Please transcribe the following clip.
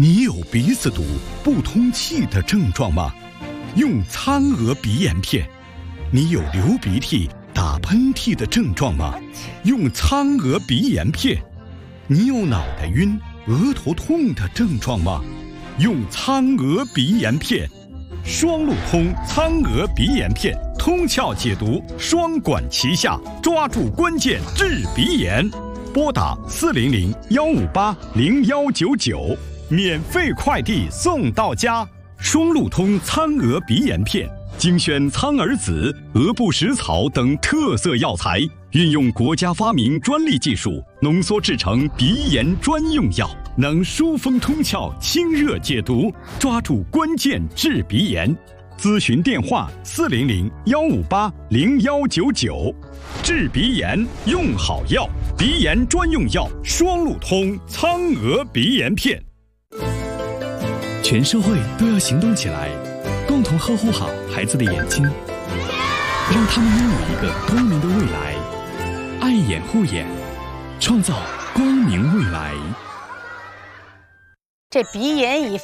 你有鼻子堵、不通气的症状吗？用苍娥鼻炎片。你有流鼻涕、打喷嚏的症状吗？用苍娥鼻炎片。你有脑袋晕、额头痛的症状吗？用苍娥鼻炎片。双路通苍娥鼻炎片，通窍解毒，双管齐下，抓住关键治鼻炎。拨打400-158-0199，免费快递送到家。双路通苍娥鼻炎片，精选苍耳子、鹅不食草等特色药材，运用国家发明专利技术，浓缩制成鼻炎专用药，能疏风通窍、清热解毒，抓住关键治鼻炎。咨询电话400-158-0199。治鼻炎用好药，鼻炎专用药双路通苍娥鼻炎片。 全社会都要行动起来，共同呵护好孩子的眼睛，让他们拥有一个光明的未来。爱眼护眼，创造光明未来。 这鼻炎一